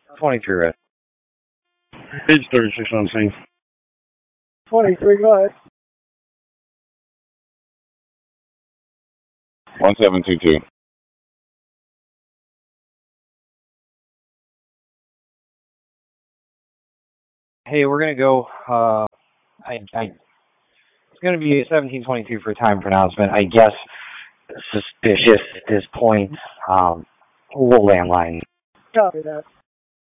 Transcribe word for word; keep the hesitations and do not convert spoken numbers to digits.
twenty-three, red. Page thirty-six on scene. twenty-three, go ahead. one seven two two. Hey, we're going to go, uh, I, I, it's going to be seventeen twenty-two for time pronouncement. I guess suspicious at this point. Um, we'll landline. Copy that.